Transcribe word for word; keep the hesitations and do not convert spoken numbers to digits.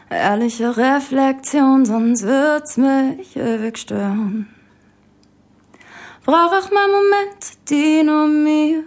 Ehrliche Reflexion, sonst wird's mich ewig stören. Brauch auch mal Momente, die nur mir